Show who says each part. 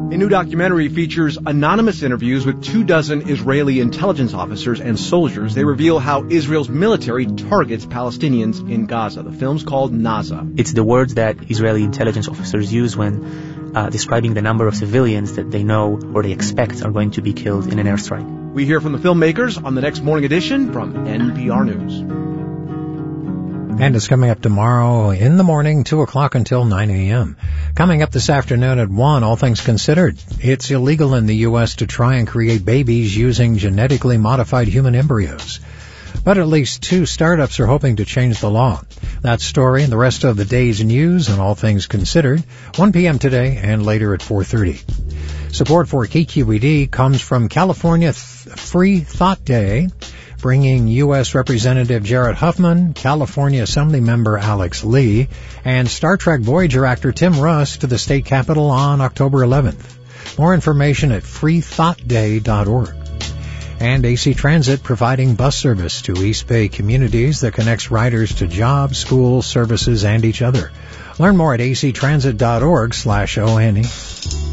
Speaker 1: A new documentary features anonymous interviews with 24 Israeli intelligence officers and soldiers. They reveal how Israel's military targets Palestinians in Gaza. The film's called Naza.
Speaker 2: It's the words that Israeli intelligence officers use when describing the number of civilians that they know or they expect are going to be killed in an airstrike.
Speaker 1: We hear from the filmmakers on the next morning edition from NPR News.
Speaker 3: And it's coming up tomorrow in the morning, 2 o'clock until 9 a.m. Coming up this afternoon at 1, All Things Considered. It's illegal in the U.S. to try and create babies using genetically modified human embryos. But at least 2 startups are hoping to change the law. That story and the rest of the day's news and All Things Considered, 1 p.m. today and later at 4:30. Support for KQED comes from California Free Thought Day, bringing U.S. Representative Jared Huffman, California Assemblymember Alex Lee, and Star Trek Voyager actor Tim Russ to the state capitol on October 11th. More information at freethoughtday.org. And AC Transit providing bus service to East Bay communities that connects riders to jobs, schools, services, and each other. Learn more at actransit.org/ONE.